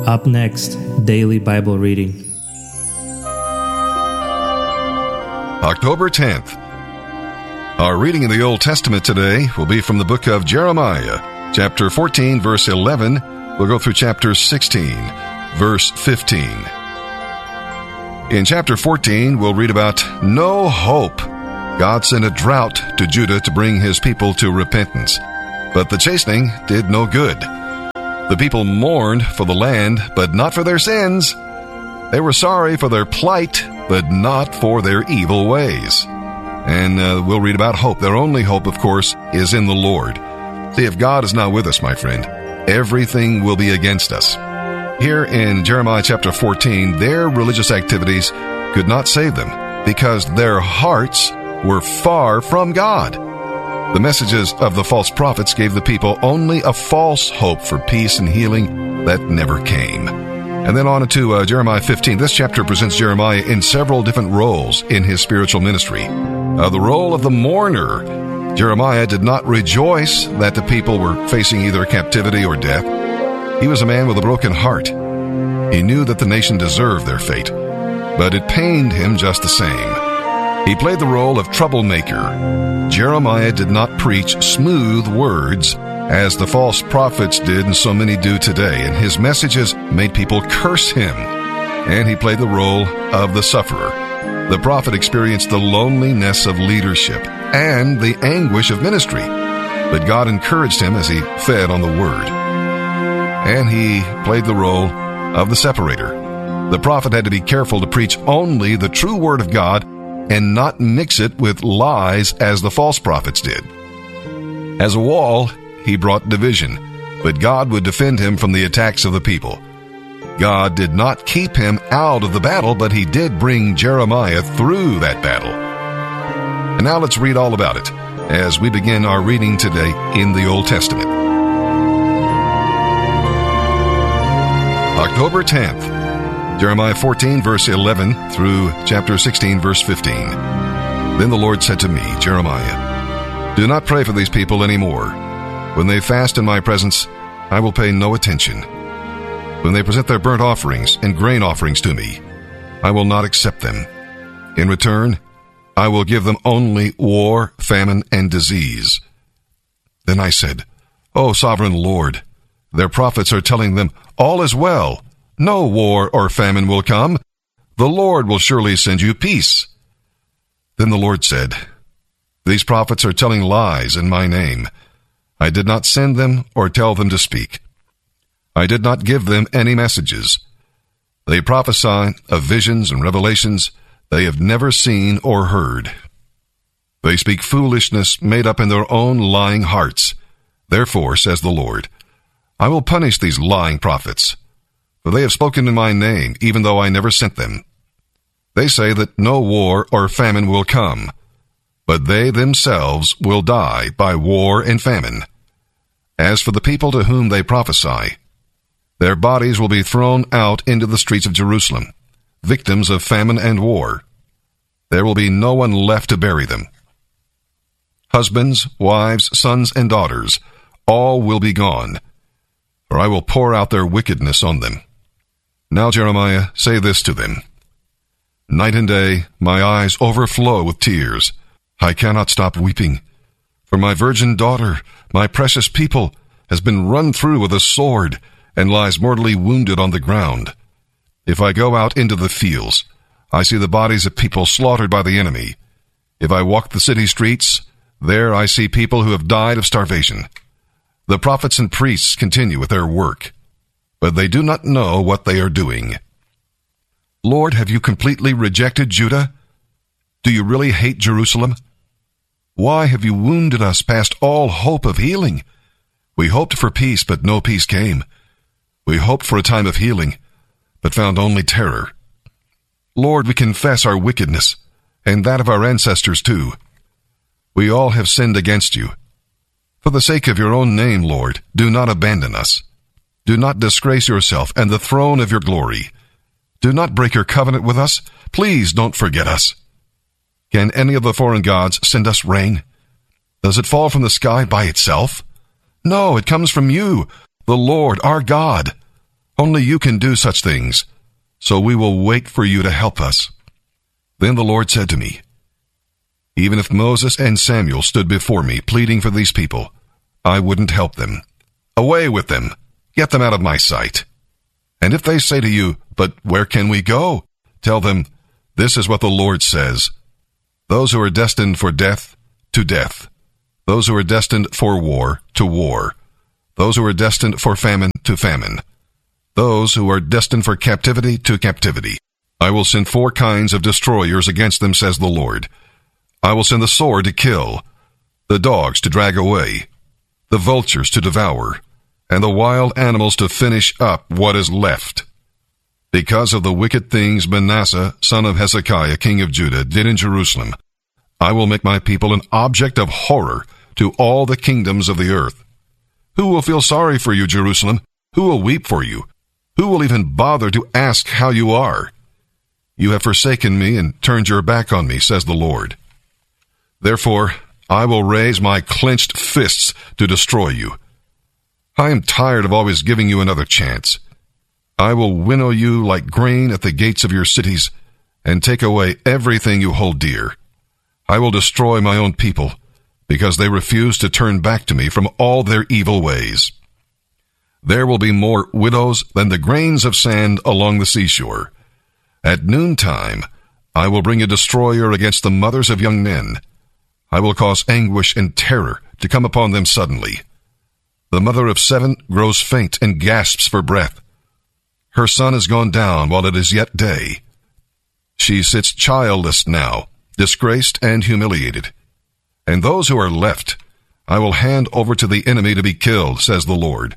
Up next, Daily Bible Reading. October 10th. Our reading in the Old Testament today will be from the book of Jeremiah, chapter 14, verse 11. We'll go through chapter 16, verse 15. In chapter 14, we'll read about no hope. God sent a drought to Judah to bring his people to repentance, but the chastening did no good. The people mourned for the land, but not for their sins. They were sorry for their plight, but not for their evil ways. And we'll read about hope. Their only hope, of course, is in the Lord. See, if God is not with us, my friend, everything will be against us. Here in Jeremiah chapter 14, their religious activities could not save them because their hearts were far from God. The messages of the false prophets gave the people only a false hope for peace and healing that never came. And then on to Jeremiah 15. This chapter presents Jeremiah in several different roles in his spiritual ministry. The role of the mourner. Jeremiah did not rejoice that the people were facing either captivity or death. He was a man with a broken heart. He knew that the nation deserved their fate, but it pained him just the same. He played the role of troublemaker. Jeremiah did not preach smooth words as the false prophets did and so many do today, and his messages made people curse him. And he played the role of the sufferer. The prophet experienced the loneliness of leadership and the anguish of ministry, but God encouraged him as he fed on the word. And he played the role of the separator. The prophet had to be careful to preach only the true word of God and not mix it with lies as the false prophets did. As a wall, he brought division, but God would defend him from the attacks of the people. God did not keep him out of the battle, but he did bring Jeremiah through that battle. And now let's read all about it as we begin our reading today in the Old Testament. October 10th, Jeremiah 14, verse 11 through chapter 16, verse 15. Then the Lord said to me, Jeremiah, do not pray for these people anymore. When they fast in my presence, I will pay no attention. When they present their burnt offerings and grain offerings to me, I will not accept them. In return, I will give them only war, famine, and disease. Then I said, O sovereign Lord, their prophets are telling them, all is well. No war or famine will come. The Lord will surely send you peace. Then the Lord said, these prophets are telling lies in my name. I did not send them or tell them to speak. I did not give them any messages. They prophesy of visions and revelations they have never seen or heard. They speak foolishness made up in their own lying hearts. Therefore, says the Lord, I will punish these lying prophets, for they have spoken in my name, even though I never sent them. They say that no war or famine will come, but they themselves will die by war and famine. As for the people to whom they prophesy, their bodies will be thrown out into the streets of Jerusalem, victims of famine and war. There will be no one left to bury them. Husbands, wives, sons, and daughters, all will be gone, for I will pour out their wickedness on them. Now, Jeremiah, say this to them. Night and day, my eyes overflow with tears. I cannot stop weeping. For my virgin daughter, my precious people, has been run through with a sword and lies mortally wounded on the ground. If I go out into the fields, I see the bodies of people slaughtered by the enemy. If I walk the city streets, there I see people who have died of starvation. The prophets and priests continue with their work, but they do not know what they are doing. Lord, have you completely rejected Judah? Do you really hate Jerusalem? Why have you wounded us past all hope of healing? We hoped for peace, but no peace came. We hoped for a time of healing, but found only terror. Lord, we confess our wickedness, and that of our ancestors too. We all have sinned against you. For the sake of your own name, Lord, do not abandon us. Do not disgrace yourself and the throne of your glory. Do not break your covenant with us. Please don't forget us. Can any of the foreign gods send us rain? Does it fall from the sky by itself? No, it comes from you, the Lord, our God. Only you can do such things, so we will wait for you to help us." Then the Lord said to me, "Even if Moses and Samuel stood before me pleading for these people, I wouldn't help them. Away with them! Get them out of my sight. And if they say to you, 'But where can we go?' tell them, 'This is what the Lord says. Those who are destined for death, to death. Those who are destined for war, to war. Those who are destined for famine, to famine. Those who are destined for captivity, to captivity. I will send 4 kinds of destroyers against them, says the Lord. I will send the sword to kill, the dogs to drag away, the vultures to devour, and the wild animals to finish up what is left. Because of the wicked things Manasseh, son of Hezekiah, king of Judah, did in Jerusalem, I will make my people an object of horror to all the kingdoms of the earth. Who will feel sorry for you, Jerusalem? Who will weep for you? Who will even bother to ask how you are? You have forsaken me and turned your back on me, says the Lord. Therefore, I will raise my clenched fists to destroy you. I am tired of always giving you another chance. I will winnow you like grain at the gates of your cities and take away everything you hold dear. I will destroy my own people because they refuse to turn back to me from all their evil ways. There will be more widows than the grains of sand along the seashore. At noontime, I will bring a destroyer against the mothers of young men. I will cause anguish and terror to come upon them suddenly. The mother of 7 grows faint and gasps for breath. Her son has gone down while it is yet day. She sits childless now, disgraced and humiliated. And those who are left, I will hand over to the enemy to be killed, says the Lord.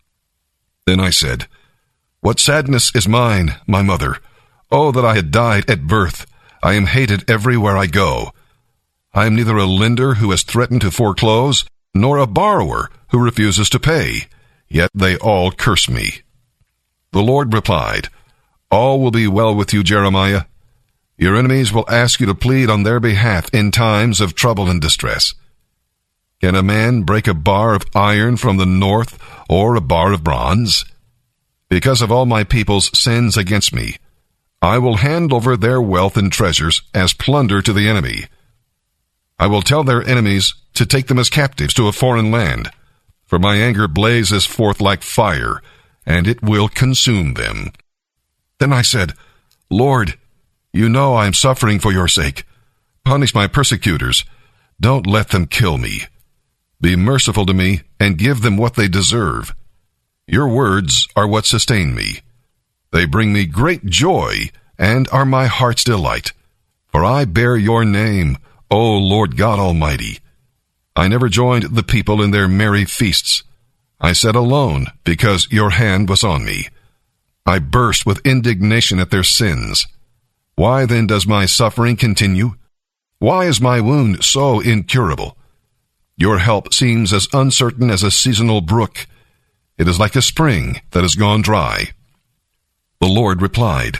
Then I said, What sadness is mine, my mother! Oh, that I had died at birth! I am hated everywhere I go. I am neither a lender who has threatened to foreclose, nor a borrower who refuses to pay. Yet they all curse me. The Lord replied, All will be well with you, Jeremiah. Your enemies will ask you to plead on their behalf in times of trouble and distress. Can a man break a bar of iron from the north, or a bar of bronze? Because of all my people's sins against me, I will hand over their wealth and treasures as plunder to the enemy. I will tell their enemies to take them as captives to a foreign land, for my anger blazes forth like fire, and it will consume them. Then I said, Lord, you know I am suffering for your sake. Punish my persecutors. Don't let them kill me. Be merciful to me and give them what they deserve. Your words are what sustain me. They bring me great joy and are my heart's delight. For I bear your name, O Lord God Almighty. I never joined the people in their merry feasts. I sat alone because your hand was on me. I burst with indignation at their sins. Why then does my suffering continue? Why is my wound so incurable? Your help seems as uncertain as a seasonal brook. It is like a spring that has gone dry. The Lord replied,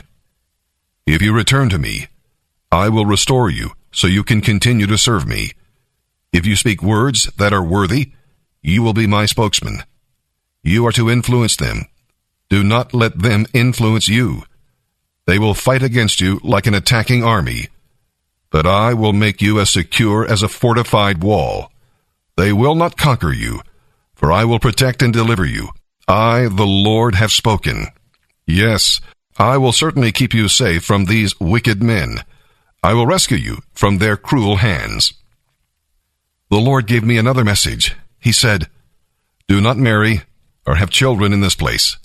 If you return to me, I will restore you so you can continue to serve me. If you speak words that are worthy, you will be my spokesman. You are to influence them. Do not let them influence you. They will fight against you like an attacking army, but I will make you as secure as a fortified wall. They will not conquer you, for I will protect and deliver you. I, the Lord, have spoken. Yes, I will certainly keep you safe from these wicked men. I will rescue you from their cruel hands. The Lord gave me another message. He said, Do not marry or have children in this place.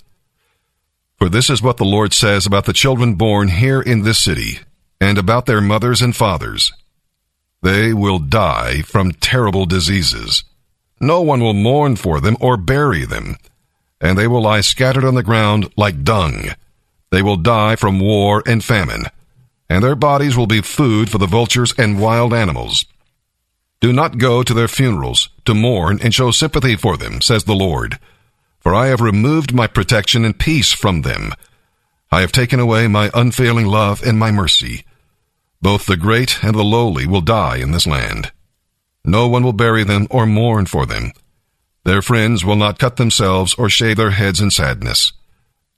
For this is what the Lord says about the children born here in this city, and about their mothers and fathers. They will die from terrible diseases. No one will mourn for them or bury them, and they will lie scattered on the ground like dung. They will die from war and famine, and their bodies will be food for the vultures and wild animals. Do not go to their funerals to mourn and show sympathy for them, says the Lord, for I have removed my protection and peace from them. I have taken away my unfailing love and my mercy. Both the great and the lowly will die in this land. No one will bury them or mourn for them. Their friends will not cut themselves or shave their heads in sadness.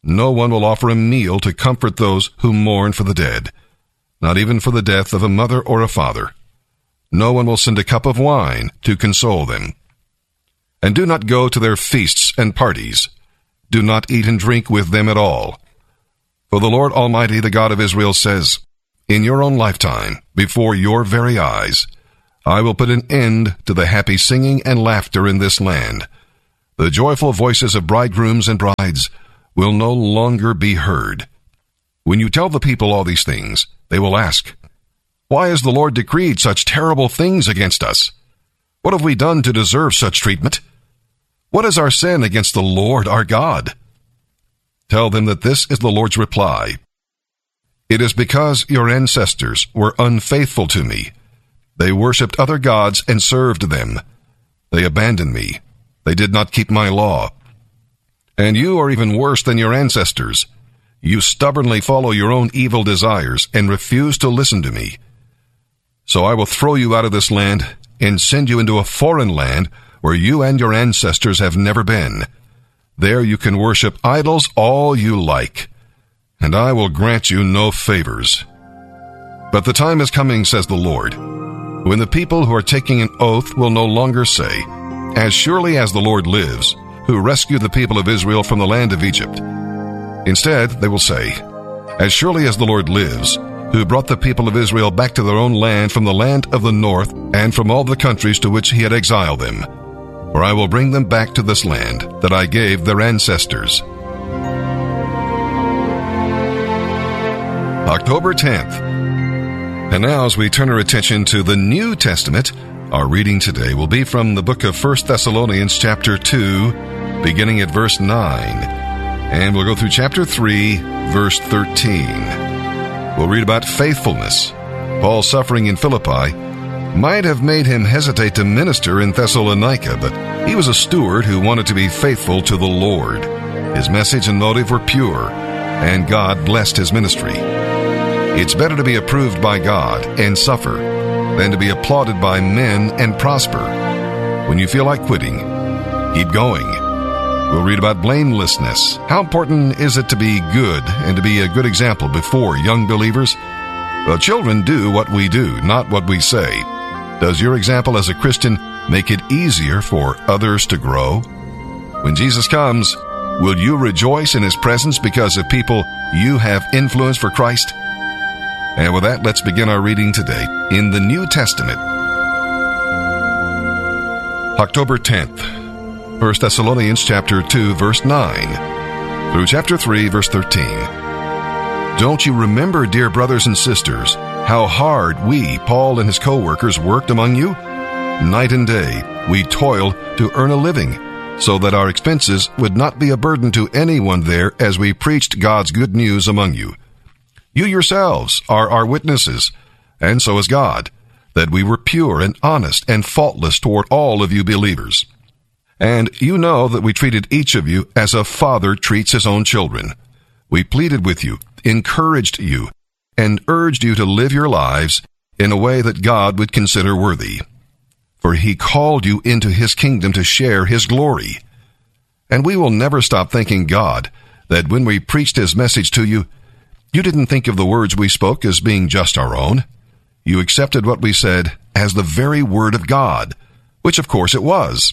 no one will offer a meal to comfort those who mourn for the dead, not even for the death of a mother or a father. No one will send a cup of wine to console them. And do not go to their feasts and parties. Do not eat and drink with them at all. For the Lord Almighty, the God of Israel, says, in your own lifetime, before your very eyes, I will put an end to the happy singing and laughter in this land. The joyful voices of bridegrooms and brides will no longer be heard. When you tell the people all these things, they will ask, why has the Lord decreed such terrible things against us? What have we done to deserve such treatment? What is our sin against the Lord our God? Tell them that this is the Lord's reply. It is because your ancestors were unfaithful to me. They worshipped other gods and served them. They abandoned me. They did not keep my law. And you are even worse than your ancestors. You stubbornly follow your own evil desires and refuse to listen to me. So I will throw you out of this land and send you into a foreign land where you and your ancestors have never been. There you can worship idols all you like, and I will grant you no favors. But the time is coming, says the Lord, when the people who are taking an oath will no longer say, as surely as the Lord lives, who rescued the people of Israel from the land of Egypt. Instead, they will say, as surely as the Lord lives, who brought the people of Israel back to their own land from the land of the north and from all the countries to which he had exiled them. For I will bring them back to this land that I gave their ancestors. October 10th. And now as we turn our attention to the New Testament, our reading today will be from the book of 1 Thessalonians chapter 2, beginning at verse 9. And we'll go through chapter 3, verse 13. We'll read about faithfulness. Paul's suffering in Philippi might have made him hesitate to minister in Thessalonica, but he was a steward who wanted to be faithful to the Lord. His message and motive were pure, and God blessed his ministry. It's better to be approved by God and suffer than to be applauded by men and prosper. When you feel like quitting, keep going. We'll read about blamelessness. How important is it to be good and to be a good example before young believers? Well, children do what we do, not what we say. Does your example as a Christian make it easier for others to grow? When Jesus comes, will you rejoice in his presence because of people you have influenced for Christ? And with that, let's begin our reading today in the New Testament. October 10th. 1 Thessalonians chapter 2, verse 9, through chapter 3, verse 13. Don't you remember, dear brothers and sisters, how hard we, Paul and his co-workers, worked among you? Night and day, we toiled to earn a living, so that our expenses would not be a burden to anyone there as we preached God's good news among you. You yourselves are our witnesses, and so is God, that we were pure and honest and faultless toward all of you believers. And you know that we treated each of you as a father treats his own children. We pleaded with you, encouraged you, and urged you to live your lives in a way that God would consider worthy. For he called you into his kingdom to share his glory. And we will never stop thanking God that when we preached his message to you, you didn't think of the words we spoke as being just our own. You accepted what we said as the very word of God, which of course it was.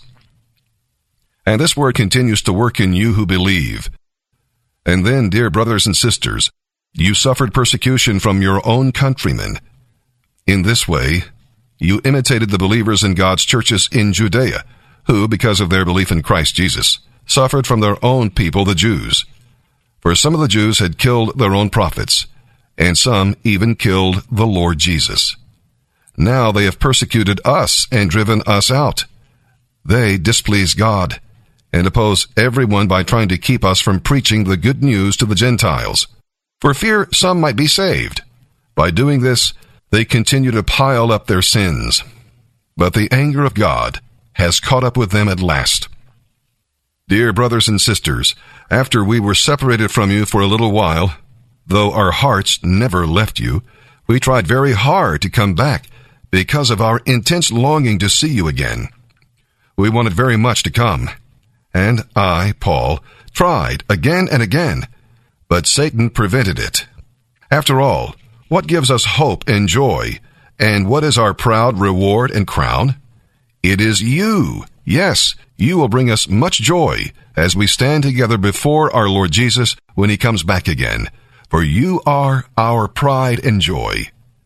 And this word continues to work in you who believe. And then, dear brothers and sisters, you suffered persecution from your own countrymen. In this way, you imitated the believers in God's churches in Judea, who, because of their belief in Christ Jesus, suffered from their own people, the Jews. For some of the Jews had killed their own prophets, and some even killed the Lord Jesus. Now they have persecuted us and driven us out. They displease God and oppose everyone by trying to keep us from preaching the good news to the Gentiles, for fear some might be saved. By doing this, they continue to pile up their sins. But the anger of God has caught up with them at last. Dear brothers and sisters, after we were separated from you for a little while, though our hearts never left you, we tried very hard to come back because of our intense longing to see you again. We wanted very much to come. And I, Paul, tried again and again, but Satan prevented it. After all, what gives us hope and joy, and what is our proud reward and crown? It is you. Yes, you will bring us much joy as we stand together before our Lord Jesus when he comes back again, for you are our pride and joy.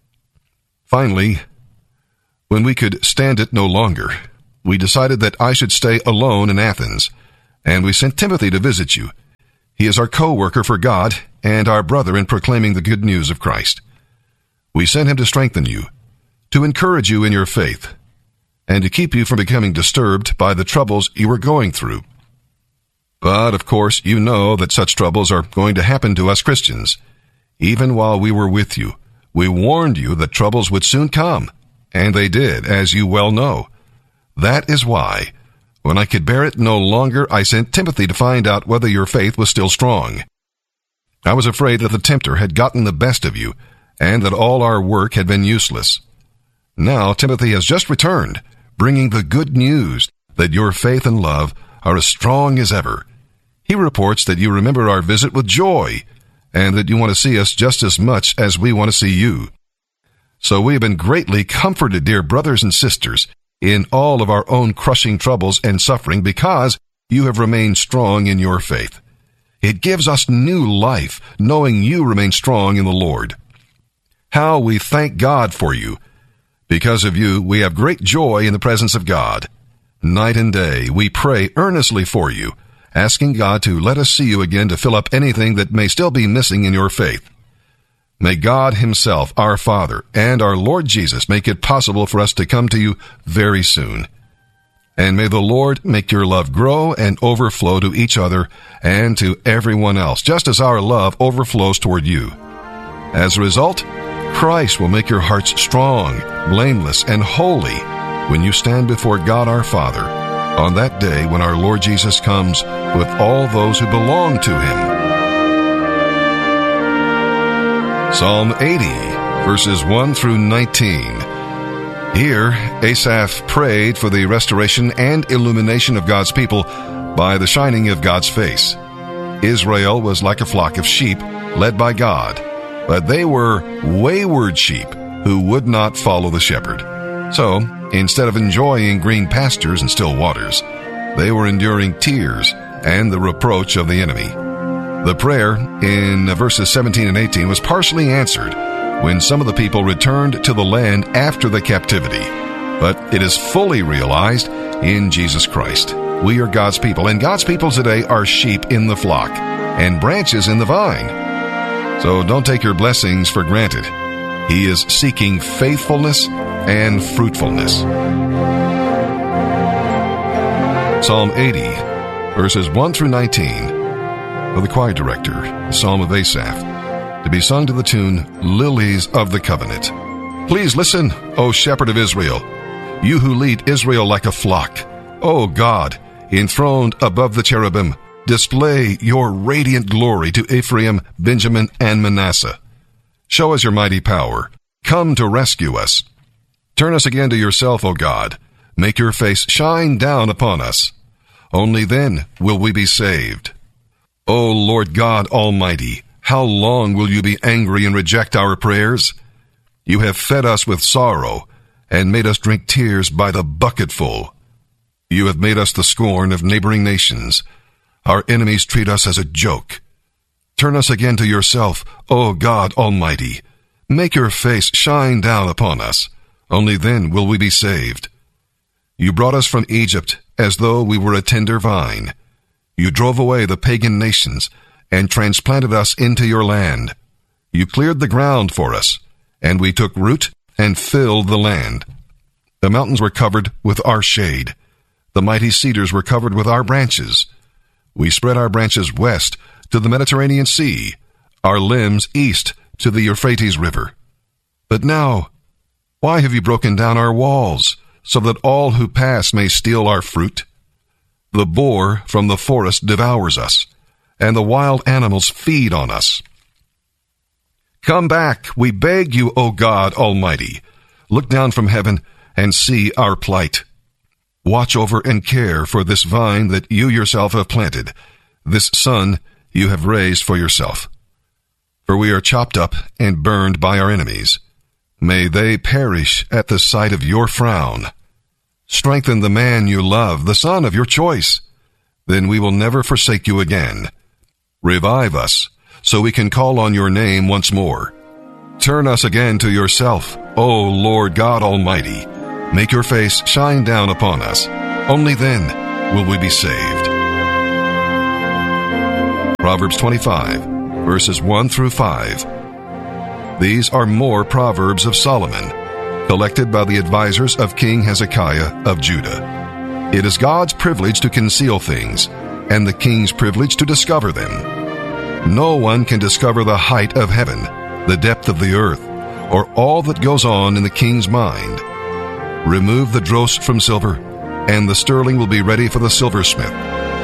Finally, when we could stand it no longer, we decided that I should stay alone in Athens, and we sent Timothy to visit you. He is our co-worker for God and our brother in proclaiming the good news of Christ. We sent him to strengthen you, to encourage you in your faith, and to keep you from becoming disturbed by the troubles you are going through. But, of course, you know that such troubles are going to happen to us Christians. Even while we were with you, we warned you that troubles would soon come, and they did, as you well know. That is why, when I could bear it no longer, I sent Timothy to find out whether your faith was still strong. I was afraid that the tempter had gotten the best of you, and that all our work had been useless. Now Timothy has just returned, bringing the good news that your faith and love are as strong as ever. He reports that you remember our visit with joy, and that you want to see us just as much as we want to see you. So we have been greatly comforted, dear brothers and sisters, in all of our own crushing troubles and suffering, because you have remained strong in your faith. It gives us new life, knowing you remain strong in the Lord. How we thank God for you. Because of you, we have great joy in the presence of God. Night and day, we pray earnestly for you, asking God to let us see you again to fill up anything that may still be missing in your faith. May God himself, our Father, and our Lord Jesus make it possible for us to come to you very soon. And may the Lord make your love grow and overflow to each other and to everyone else, just as our love overflows toward you. As a result, Christ will make your hearts strong, blameless, and holy when you stand before God our Father on that day when our Lord Jesus comes with all those who belong to him. Psalm 80, verses 1 through 19. Here, Asaph prayed for the restoration and illumination of God's people by the shining of God's face. Israel was like a flock of sheep led by God, but they were wayward sheep who would not follow the shepherd. So, instead of enjoying green pastures and still waters, they were enduring tears and the reproach of the enemy. The prayer in verses 17 and 18 was partially answered when some of the people returned to the land after the captivity, but it is fully realized in Jesus Christ. We are God's people, and God's people today are sheep in the flock and branches in the vine. So don't take your blessings for granted. He is seeking faithfulness and fruitfulness. Psalm 80, verses 1 through 19. For the choir director, the Psalm of Asaph, to be sung to the tune, Lilies of the Covenant. Please listen, O Shepherd of Israel, you who lead Israel like a flock. O God, enthroned above the cherubim, display your radiant glory to Ephraim, Benjamin, and Manasseh. Show us your mighty power. Come to rescue us. Turn us again to yourself, O God. Make your face shine down upon us. Only then will we be saved. O Lord God Almighty, how long will you be angry and reject our prayers? You have fed us with sorrow and made us drink tears by the bucketful. You have made us the scorn of neighboring nations. Our enemies treat us as a joke. Turn us again to yourself, O God Almighty. Make your face shine down upon us. Only then will we be saved. You brought us from Egypt as though we were a tender vine. You drove away the pagan nations and transplanted us into your land. You cleared the ground for us, and we took root and filled the land. The mountains were covered with our shade. The mighty cedars were covered with our branches. We spread our branches west to the Mediterranean Sea, our limbs east to the Euphrates River. But now, why have you broken down our walls, so that all who pass may steal our fruit? The boar from the forest devours us, and the wild animals feed on us. Come back, we beg you, O God Almighty. Look down from heaven and see our plight. Watch over and care for this vine that you yourself have planted, this son you have raised for yourself. for we are chopped up and burned by our enemies. May they perish at the sight of your frown. Strengthen the man you love, the son of your choice. Then we will never forsake you again. Revive us, so we can call on your name once more. Turn us again to yourself, O Lord God Almighty. Make your face shine down upon us. Only then will we be saved. Proverbs 25, verses 1 through 5. These are more Proverbs of Solomon, collected by the advisors of King Hezekiah of Judah. It is God's privilege to conceal things, and the king's privilege to discover them. No one can discover the height of heaven, the depth of the earth, or all that goes on in the king's mind. Remove the dross from silver, and the sterling will be ready for the silversmith.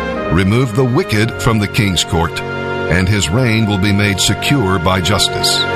Remove the wicked from the king's court, and his reign will be made secure by justice.